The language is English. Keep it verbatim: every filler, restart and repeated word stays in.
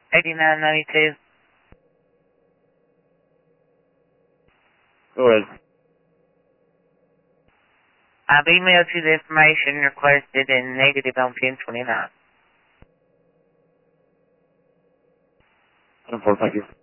eighty-nine ninety-two. Go ahead. I've emailed you the information requested in negative on ten twenty-nine. ten four, thank you.